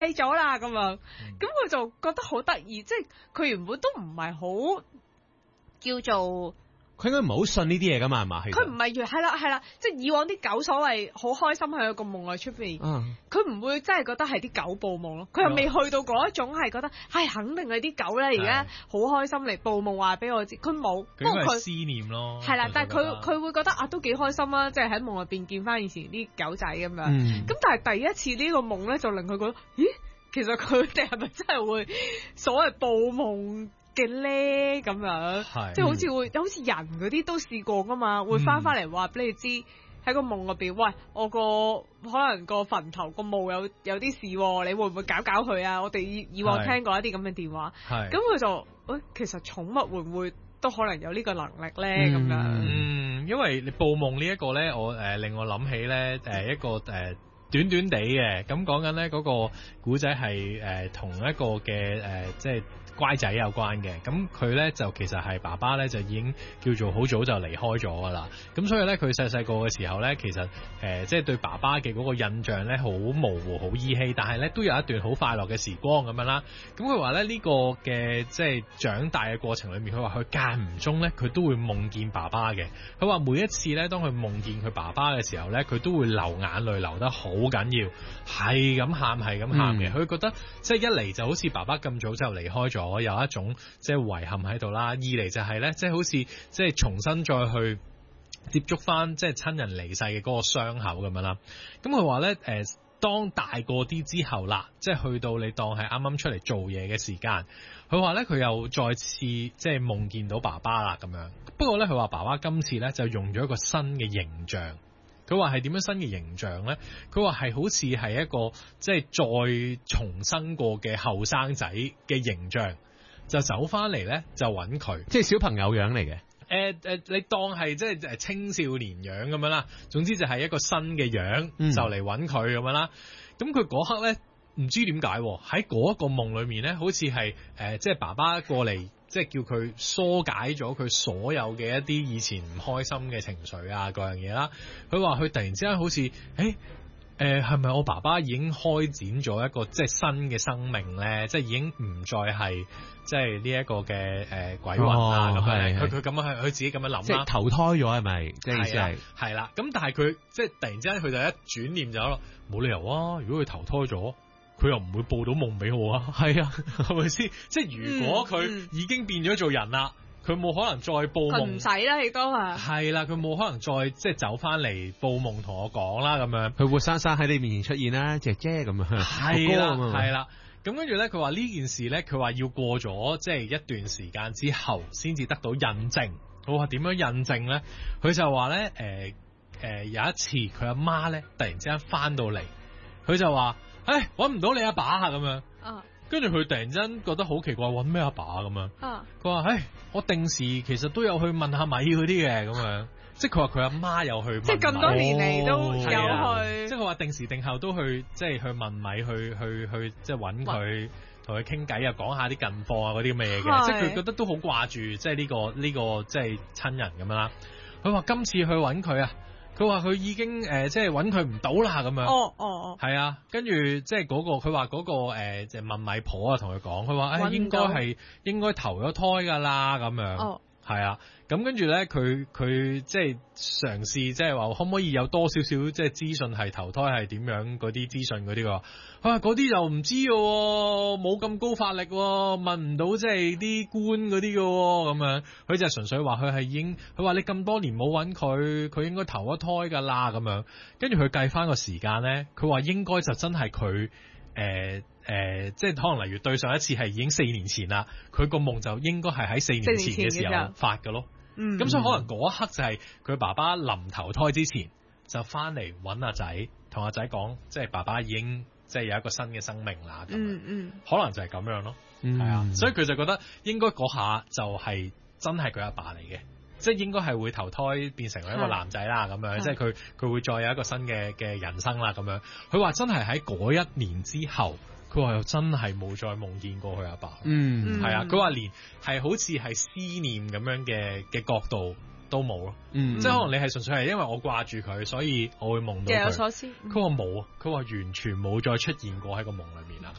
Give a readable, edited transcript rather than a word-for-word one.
咗啦咁樣，咁佢就覺得好得意，即係佢原本都唔係好叫做。 佢應該唔係好信呢啲嘢噶嘛，係嘛？ 佢唔係係啦，即係以往啲狗所謂好開心喺個夢內出邊，佢唔會真係覺得係啲狗報夢咯。佢又未去到嗰一種係覺得，肯定係啲狗咧而家好開心嚟報夢話俾我知。佢冇，不過佢思念咯。 係啦，但係佢會覺得都幾開心啊！即係喺夢入邊見翻以前啲狗仔咁樣。咁但係第一次呢個夢咧，就令佢覺得，咦，其實佢哋係咪真係會所謂報夢嘅咧咁樣，即係好似人嗰啲都試過噶嘛，會翻嚟話俾你知喺個夢入邊，喂，我可能個墳頭個墓有啲事，你會唔會搞佢啊？我哋以往聽過一啲咁嘅電話，咁佢就其實寵物會唔會都可能有呢個能力咧？咁樣， 因為你報夢呢一個咧，我令我諗起咧一個短短地嘅，咁講緊咧嗰個古仔係同一個嘅即係乖仔有關嘅，咁佢咧就其實係爸爸咧就已經叫做好早就離開咗噶啦，咁所以咧佢細個嘅時候咧，其實即係對爸爸嘅嗰個印象咧好模糊、好依稀，但係咧都有一段好快樂嘅時光咁樣啦。咁佢話咧呢個嘅即係長大嘅過程裏面，佢話佢間唔中咧佢都會夢見爸爸嘅。佢話每一次咧當佢夢見佢爸爸嘅時候咧，佢都會流眼淚流得好緊要，係咁喊嘅。佢覺得即係一嚟就好似爸爸咁早就離開咗。我有一種即係遺憾喺度啦，二嚟就係咧，即係好似即係重新再去接觸翻即係親人離世嘅嗰個傷口咁樣啦。咁佢話咧，當大個啲之後啦，即係去到你當係啱啱出嚟做嘢嘅時間，佢話咧佢又再次即係夢見到爸爸啦咁樣。不過咧，佢話爸爸今次咧就用咗一個新嘅形象。佢話係點樣新嘅形象咧？佢話係好似係一個即係再重生過嘅後生仔嘅形象，就走翻嚟咧就揾佢， 即係小朋友樣嚟嘅。 你當係即係青少年樣咁樣啦。總之就係一個新嘅樣，就嚟揾佢咁樣啦。咁佢嗰刻咧唔知點解喺嗰一個夢裏面咧，好似係即係爸爸過嚟。即係叫佢疏解咗佢所有嘅一啲以前唔開心嘅情緒啊，嗰樣嘢啦。佢話佢突然之間好似，係咪我爸爸已經開展咗一個即係新嘅生命咧？即係已經唔再係即係呢一個嘅鬼魂啊咁樣。佢咁樣佢自己咁樣諗啦。 即係投胎咗係咪？即係意思係啦。咁但係佢即係突然之間佢就一轉念就咯，冇理由啊！如果佢投胎咗。佢又唔會報到夢俾我啊，係啊，係咪先？即係如果佢已經變咗做人啦，佢冇可能再報夢， 佢唔使啦，亦都係啦，佢冇可能再即係走翻嚟報夢同我講啦，咁樣佢活生生喺你面前出現啦，姐姐咁樣， 係啦，咁跟住咧，佢話呢件事咧，佢話要過咗即係一段時間之後，先至得到印證。我話點樣印證咧？佢就話咧，有一次佢阿媽咧突然之間翻到嚟，佢就話。搵唔到你阿爸啊咁樣，跟住佢突然間覺得好奇怪，搵咩阿爸咁樣？佢話我定時其實都有去問下米嗰啲嘅咁樣，即係佢話佢阿媽有去問米， 即係咁多年嚟都有去， 即係佢話定時定候都去，即係去問米，去即係搵佢同佢傾偈啊，講下啲近況啊嗰啲咁嘅嘢嘅，即係佢覺得都好掛住，即係呢個即係親人咁樣啦。佢話今次去搵佢啊。佢話佢已經即係揾佢唔到啦咁樣。係啊，跟住即係嗰個佢話嗰個即係問米婆啊，同佢講，佢話應該投咗胎噶啦咁樣。係啊，咁跟住咧，佢即係嘗試即係話可唔可以有多少少即係資訊係投胎係點樣嗰啲資訊嗰啲㗎？嗰啲就唔知喎，冇咁高法力喎，問唔到即係啲官嗰啲嘅喎，咁樣佢就純粹話佢係已經，佢話你咁多年冇揾佢，佢應該投咗胎㗎啦咁樣。跟住佢計翻個時間咧，佢話應該就真係佢即係可能例如對上一次係已經4年前啦，佢個夢就應該係喺4年前嘅時候發嘅咯。咁所以可能嗰一刻就係佢爸爸臨投胎之前就翻嚟揾阿仔，同阿仔講，即係爸爸已經即係有一個新嘅生命啦。可能就係咁樣咯。係啊，所以佢就覺得應該嗰下就係真係佢阿爸嚟嘅。即係應該係會投胎變成為一個男仔啦，咁樣，即係佢會再有一個新嘅人生啦，咁樣。佢話真係喺嗰一年之後，佢話又真係冇再夢見過佢阿爸。係啊，佢話連係好似係思念咁樣嘅角度都冇咯。即係可能你係純粹係因為我掛住佢，所以我會夢到佢。 若有所思。 佢話冇啊，佢話完全冇再出現過喺個夢裏面啦。